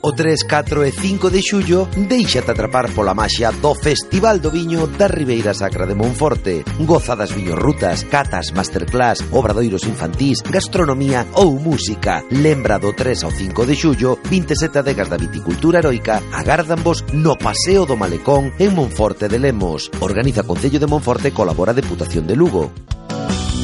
O 3, 4 e 5 de xullo déixate atrapar pola maxia do Festival do Viño da Ribeira Sacra de Monforte. Goza das viñorrutas, catas, masterclass, obradoiros infantís, gastronomía ou música. Lembra do 3 ao 5 de xullo, 27 adegas da viticultura heroica agárdanvos no Paseo do Malecón en Monforte de Lemos. Organiza Concello de Monforte, colabora Deputación de Lugo.